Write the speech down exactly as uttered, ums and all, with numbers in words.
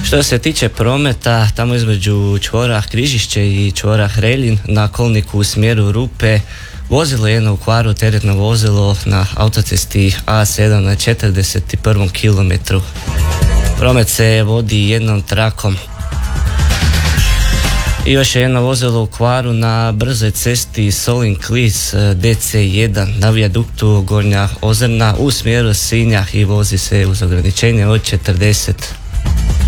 Što se tiče prometa, tamo između čvora Križišće i čvora Hreljin na kolniku u smjeru Rupe vozilo jedno u kvaru, teretno vozilo na autocesti A sedam na četrdeset prvom kilometru. Promet se vodi jednom trakom. I još je jedno vozilo u kvaru na brzoj cesti Solin-Klis D C jedan na vijaduktu Gornja Ozrna u smjeru Sinja i vozi se uz ograničenje od četrdeset.